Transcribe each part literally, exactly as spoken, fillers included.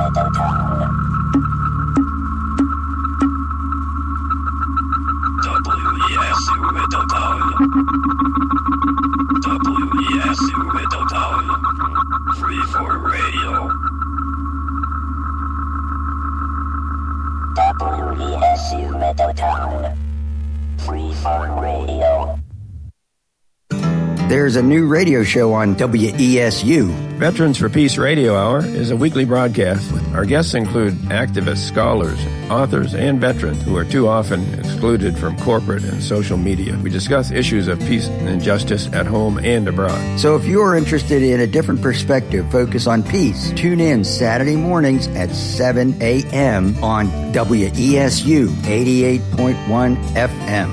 There's a new radio show on W E S U. Veterans for Peace Radio Hour is a weekly broadcast. Our guests include activists, scholars, authors, and veterans who are too often excluded from corporate and social media. We discuss issues of peace and justice at home and abroad. So if you're interested in a different perspective, focus on peace. Tune in Saturday mornings at seven a.m. on W E S U eighty-eight point one F M.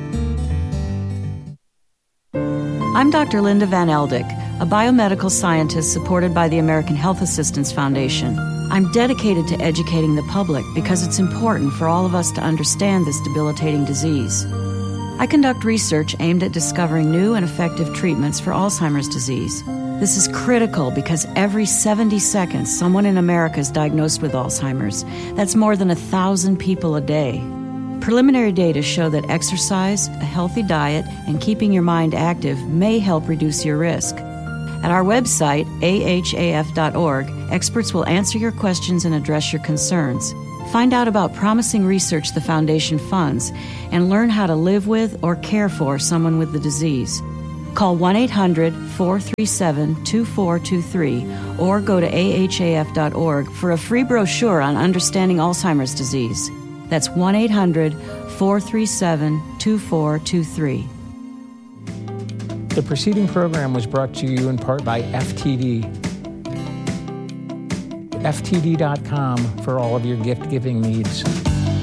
I'm Doctor Linda Van Eldik, a biomedical scientist supported by the American Health Assistance Foundation. I'm dedicated to educating the public because it's important for all of us to understand this debilitating disease. I conduct research aimed at discovering new and effective treatments for Alzheimer's disease. This is critical because every seventy seconds, someone in America is diagnosed with Alzheimer's. That's more than a thousand people a day. Preliminary data show that exercise, a healthy diet, and keeping your mind active may help reduce your risk. At our website, A H A F dot org, experts will answer your questions and address your concerns. Find out about promising research the Foundation funds and learn how to live with or care for someone with the disease. Call one eight hundred, four three seven, two four two three or go to A H A F dot org for a free brochure on understanding Alzheimer's disease. That's one eight hundred, four three seven, two four two three. The preceding program was brought to you in part by F T D. F T D dot com for all of your gift-giving needs.